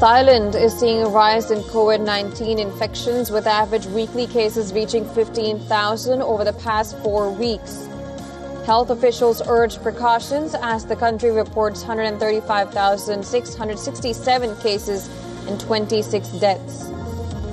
Thailand is seeing a rise in COVID-19 infections, with average weekly cases reaching 15,000 over the past 4 weeks. Health officials urge precautions as the country reports 135,667 cases and 26 deaths.